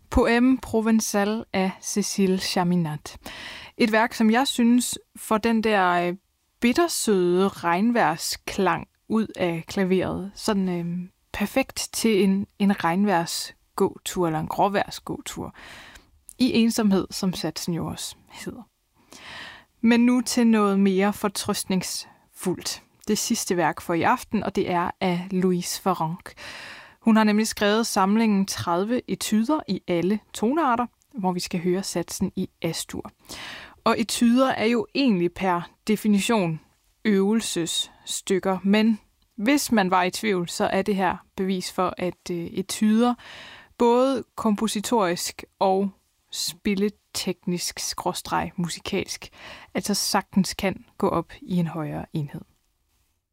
Poème Provençal af Cécile Chaminade. Et værk, som jeg synes får den der bittersøde regnværsklang ud af klaveret. Sådan perfekt til en regnværsgåtur eller en gråværsgåtur. I ensomhed, som satsen jo også hedder. Men nu til noget mere fortrøstningsfuldt. Det sidste værk for i aften, og det er af Louise Farrenc. Hun har nemlig skrevet samlingen 30 etuder i alle tonearter, hvor vi skal høre satsen i As-dur. Og etuder er jo egentlig per definition øvelsesstykker, men hvis man var i tvivl, så er det her bevis for, at etuder både kompositorisk og spilleteknisk / musikalsk altså sagtens kan gå op i en højere enhed.